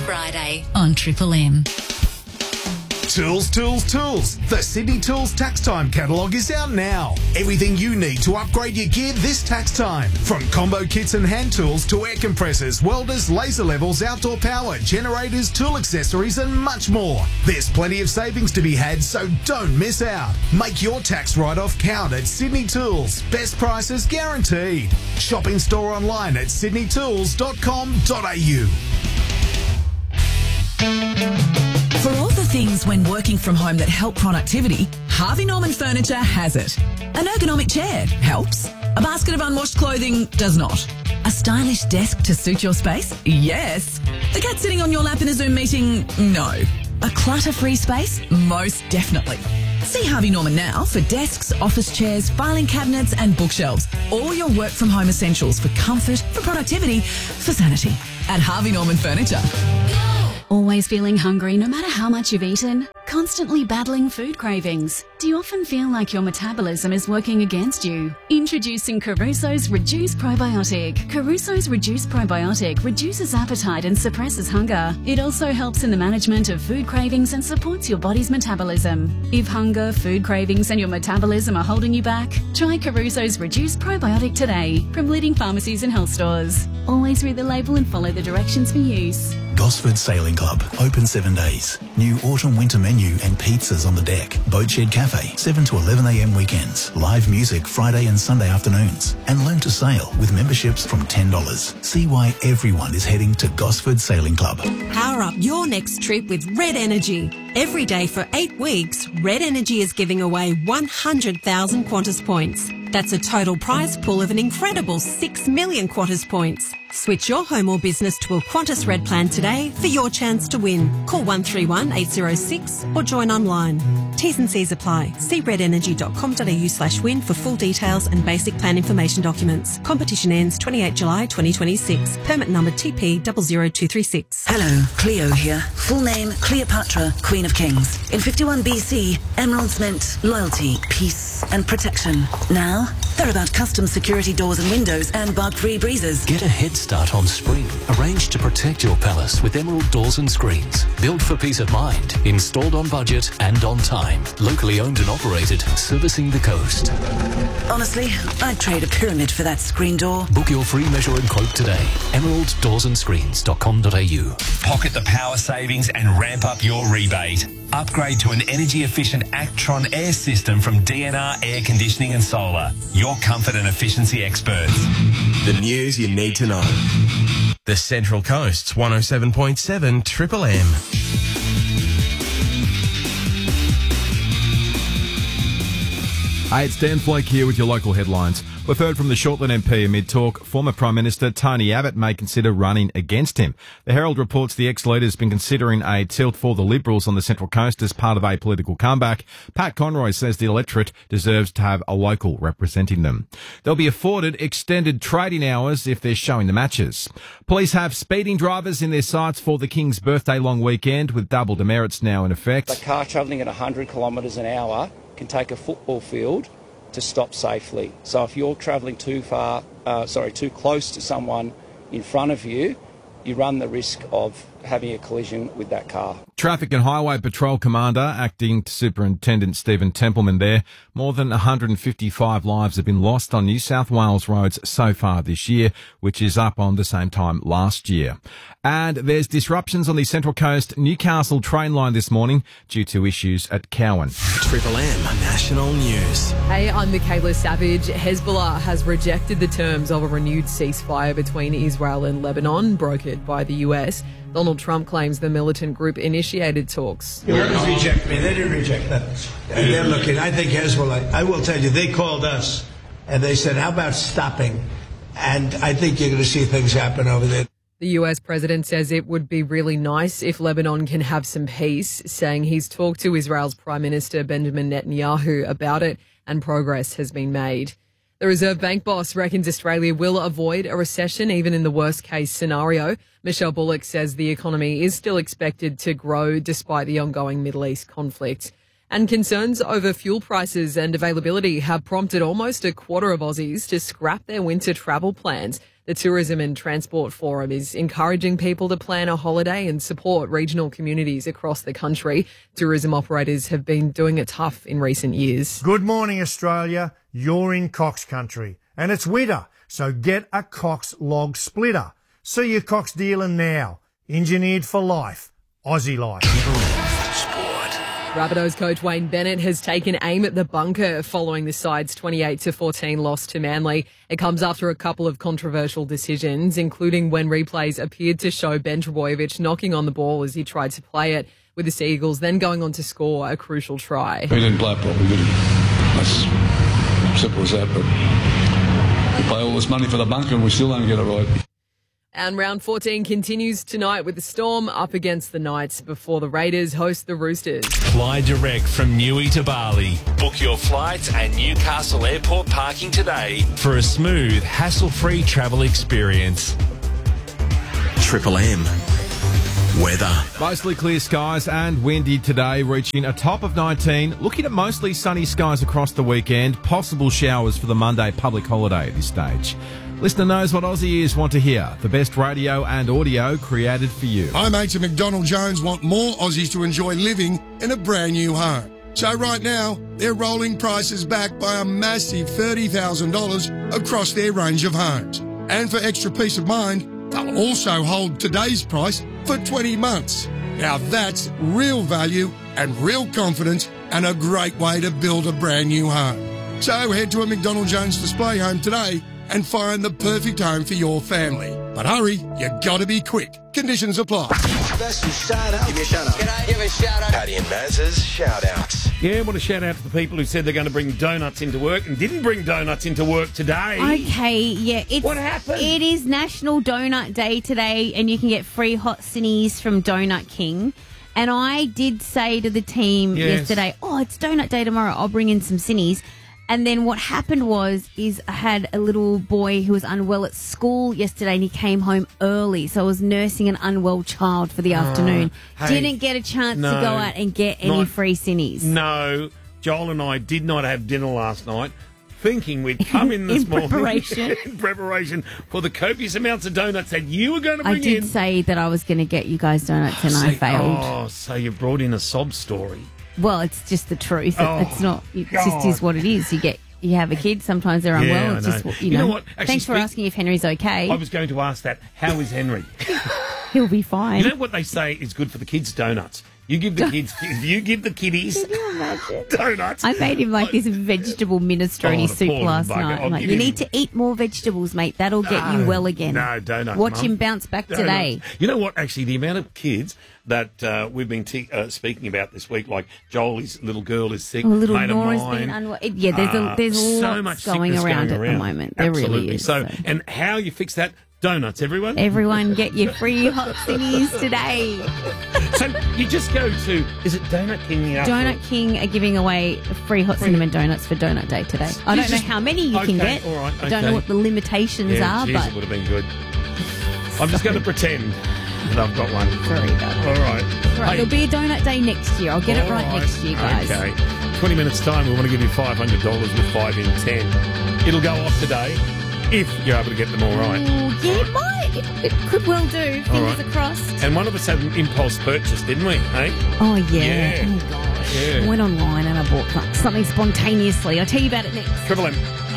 Friday on Triple M. Tools, tools, tools. The Sydney Tools Tax Time catalogue is out now. Everything you need to upgrade your gear this tax time. From combo kits and hand tools to air compressors, welders, laser levels, outdoor power, generators, tool accessories and much more. There's plenty of savings to be had, so don't miss out. Make your tax write-off count at Sydney Tools. Best prices guaranteed. Shop in store online at sydneytools.com.au. For all the things when working from home that help productivity, Harvey Norman Furniture has it. An ergonomic chair helps. A basket of unwashed clothing does not. A stylish desk to suit your space? Yes. The cat sitting on your lap in a Zoom meeting? No. A clutter-free space? Most definitely. See Harvey Norman now for desks, office chairs, filing cabinets and bookshelves. All your work from home essentials for comfort, for productivity, for sanity. At Harvey Norman Furniture. Always feeling hungry no matter how much you've eaten? Constantly battling food cravings? Do you often feel like your metabolism is working against you? Introducing Caruso's Reduce Probiotic. Caruso's Reduce Probiotic reduces appetite and suppresses hunger. It also helps in the management of food cravings and supports your body's metabolism. If hunger, food cravings and your metabolism are holding you back, try Caruso's Reduce Probiotic today from leading pharmacies and health stores. Always read the label and follow the directions for use. Gosford Sailing Club, open 7 days. New autumn-winter menu and pizzas on the deck. Boatshed Cafe, 7 to 11 a.m. weekends. Live music Friday and Sunday afternoons. And learn to sail with memberships from $10. See why everyone is heading to Gosford Sailing Club. Power up your next trip with Red Energy. Every day for 8 weeks, Red Energy is giving away 100,000 Qantas points. That's a total prize pool of an incredible 6 million Qantas points. Switch your home or business to a Qantas Red plan today for your chance to win. Call 131 806 or join online. T's and C's apply. See redenergy.com.au/win for full details and basic plan information documents. Competition ends 28 July 2026. Permit number TP 00236. Hello, Cleo here. Full name, Cleopatra, Queen of Kings. In 51 BC, emeralds meant loyalty, peace and protection. Now, they're about custom security doors and windows and bug-free breezes. Get a head start on spring. Arrange to protect your palace with Emerald Doors and Screens. Built for peace of mind. Installed on budget and on time. Locally owned and operated. Servicing the coast. Honestly, I'd trade a pyramid for that screen door. Book your free measure and quote today. emeralddoorsandScreens.com.au. Pocket the power savings and ramp up your rebate. Upgrade to an energy-efficient Actron air system from DNR Air Conditioning and Solar. Your comfort and efficiency experts. The news you need to know. The Central Coast's 107.7 Triple M. Hey, it's Dan Flake here with your local headlines. We've heard from the Shortland MP amid talk former Prime Minister Tony Abbott may consider running against him. The Herald reports the ex-leader's been considering a tilt for the Liberals on the Central Coast as part of a political comeback. Pat Conroy says the electorate deserves to have a local representing them. They'll be afforded extended trading hours if they're showing the matches. Police have speeding drivers in their sights for the King's birthday long weekend with double demerits now in effect. A car travelling at 100 kilometres an hour can take a football field to stop safely. So if you're travelling too close to someone in front of you, you run the risk of having a collision with that car. Traffic and Highway Patrol Commander, Acting Superintendent Stephen Templeman there. More than 155 lives have been lost on New South Wales roads so far this year, which is up on the same time last year. And there's disruptions on the Central Coast Newcastle train line this morning due to issues at Cowan. Triple M National News. Hey, I'm Michaela Savage. Hezbollah has rejected the terms of a renewed ceasefire between Israel and Lebanon, brokered by the US. Donald Trump claims the militant group initiated talks. They didn't reject me. They didn't reject that. And they're looking. I think Hezbollah, I will tell you, they called us and they said, how about stopping? And I think you're going to see things happen over there. The US president says it would be really nice if Lebanon can have some peace, saying he's talked to Israel's Prime Minister Benjamin Netanyahu about it and progress has been made. The Reserve Bank boss reckons Australia will avoid a recession even in the worst case scenario. Michelle Bullock says the economy is still expected to grow despite the ongoing Middle East conflict. And concerns over fuel prices and availability have prompted almost a quarter of Aussies to scrap their winter travel plans. The Tourism and Transport Forum is encouraging people to plan a holiday and support regional communities across the country. Tourism operators have been doing it tough in recent years. Good morning, Australia. You're in Cox country, and it's winter, so get a Cox log splitter. See your Cox dealer now. Engineered for life. Aussie life. Rabbitohs coach Wayne Bennett has taken aim at the bunker following the side's 28-14 loss to Manly. It comes after a couple of controversial decisions, including when replays appeared to show Ben Trbojevic knocking on the ball as he tried to play it, with the Seagulls then going on to score a crucial try. We didn't play it properly, did we? That's simple as that, but we pay all this money for the bunker and we still don't get it right. And round 14 continues tonight with the Storm up against the Knights before the Raiders host the Roosters. Fly direct from Newey to Bali. Book your flights and Newcastle Airport parking today for a smooth, hassle-free travel experience. Triple M. Weather. Mostly clear skies and windy today, reaching a top of 19. Looking at mostly sunny skies across the weekend. Possible showers for the Monday public holiday at this stage. Listener knows what Aussie ears want to hear. The best radio and audio created for you. My mates at McDonald Jones want more Aussies to enjoy living in a brand new home. So right now, they're rolling prices back by a massive $30,000 across their range of homes. And for extra peace of mind, they'll also hold today's price for 20 months. Now that's real value and real confidence and a great way to build a brand new home. So head to a McDonald Jones display home today and find the perfect home for your family. But hurry, you gotta be quick. Conditions apply. Special shout out. Give me a shout out. Can I give a shout out? Paddy and Maz's shout outs. Yeah, I want to shout out to the people who said they're going to bring donuts into work and didn't bring donuts into work today. Okay, yeah. What happened? It is National Donut Day today, and you can get free hot cinnies from Donut King. And I did say to the team yesterday, it's Donut Day tomorrow, I'll bring in some cinnies. And then what happened is I had a little boy who was unwell at school yesterday and he came home early. So I was nursing an unwell child for the afternoon. Hey, didn't get a chance to go out and get any free cinnies. No, Joel and I did not have dinner last night, thinking we'd come in this morning in preparation for the copious amounts of donuts that you were going to bring in. I did say that I was going to get you guys donuts and I failed. Oh, so you brought in a sob story. Well, it's just the truth. It's not. It just is what it is. You have a kid. Sometimes they're unwell. It's just you know what? Actually, thanks for asking if Henry's okay. I was going to ask that. How is Henry? He'll be fine. You know what they say is good for the kids? Donuts. You give the kids. You give the kiddies donuts. I made him like this vegetable minestrone soup last night. I'm like, you need to eat more vegetables, mate. That'll get you well again. No, donuts. Watch him bounce back today. You know what? Actually, the amount of kids that we've been speaking about this week, like Joel, his little girl is sick. Little Nora's been unwell. Yeah, there's so lots going around at the moment. There really is. So, and how you fix that? Donuts, everyone. Everyone get your free hot cinnies today. So you just go to, is it Donut King? Donut King are giving away free hot cinnamon donuts for Donut Day today. I don't know how many you can get. All right, I don't know what the limitations are, geez, but it would have been good. I'm just going to pretend that I've got one. Sorry about that. All right. There'll be a Donut Day next year. I'll get it right next year, guys. Okay. 20 minutes time, we want to give you $500 with 5 in 10. It'll go off today. If you're able to get them all right. Yeah, it might. It could well do. Fingers crossed. And one of us had an impulse purchase, didn't we? Hey? Oh, yeah. Oh, gosh. Yeah. I went online and I bought something spontaneously. I'll tell you about it next. Triple M.